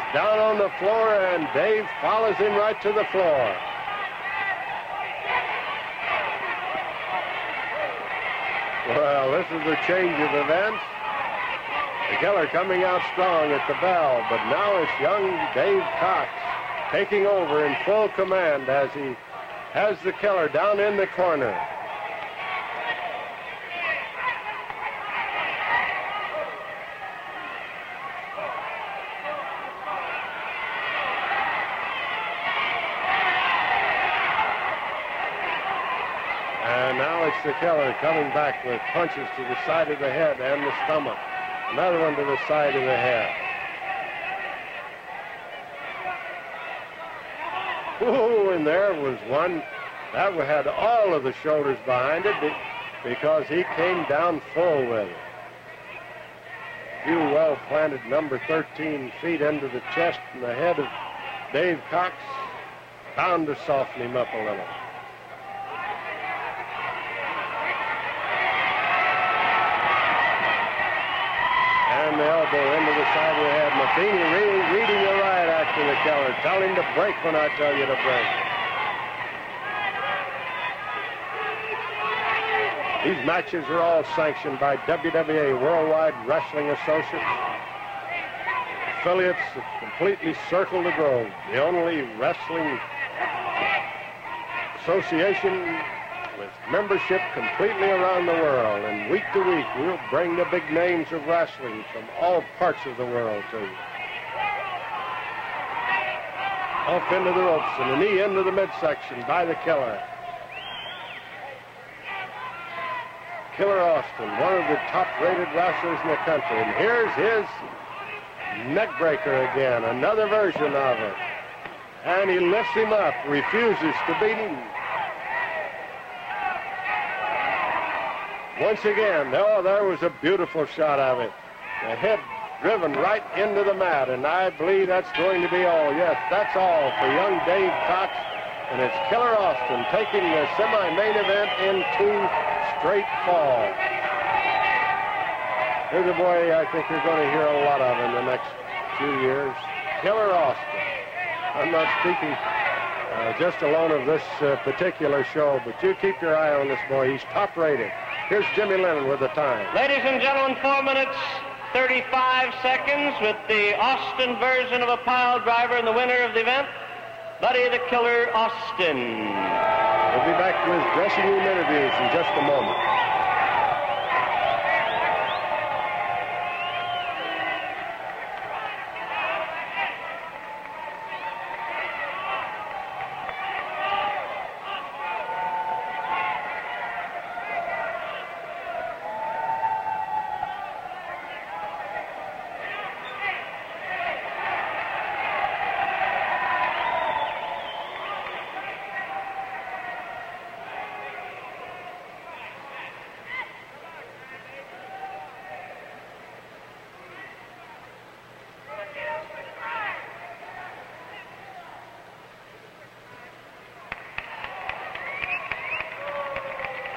down on the floor, and Dave follows him right to the floor. Well, this is a change of events. The Killer coming out strong at the bell, but now it's young Dave Cox taking over in full command as he has the Killer down in the corner. And now it's the Killer coming back with punches to the side of the head and the stomach. Another one to the side of the head. Ooh, and there was one that had all of the shoulders behind it because he came down full with it. Few well-planted number 13 feet into the chest and the head of Dave Cox, bound to soften him up a little. And the elbow into the side of the head. Matheny reading the riot act to the Killer. Tell him to break when I tell you to break. These matches are all sanctioned by WWA, Worldwide Wrestling Associates. Affiliates that completely circle the globe. The only wrestling association with membership completely around the world. And week to week, we'll bring the big names of wrestling from all parts of the world to you. Off into the ropes and a knee into the midsection by the Killer. Killer Austin, one of the top-rated wrestlers in the country. And here's his neck breaker again, another version of it. And he lifts him up, refuses to beat him. Once again, oh, there was a beautiful shot of it. The head driven right into the mat, and I believe that's going to be all. Yes, that's all for young Dave Cox, and it's Killer Austin taking the semi-main event in 2 straight falls. Here's a boy I think you're going to hear a lot of in the next few years, Killer Austin. I'm not speaking just alone of this particular show, but you keep your eye on this boy. He's top-rated. Here's Jimmy Lennon with the time. Ladies and gentlemen, 4 minutes, 35 seconds with the Austin version of a pile driver and the winner of the event, Buddy the Killer Austin. We'll be back to his dressing room interviews in just a moment.